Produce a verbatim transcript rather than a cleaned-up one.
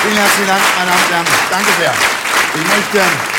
Vielen herzlichen Dank, meine Damen und Herren. Danke sehr. Ich möchte